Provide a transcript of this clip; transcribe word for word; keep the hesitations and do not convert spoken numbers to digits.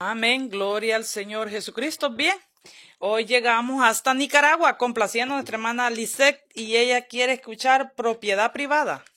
Amén, gloria al Señor Jesucristo. Bien, hoy llegamos hasta Nicaragua, complaciendo a nuestra hermana Lisette y ella quiere escuchar propiedad privada.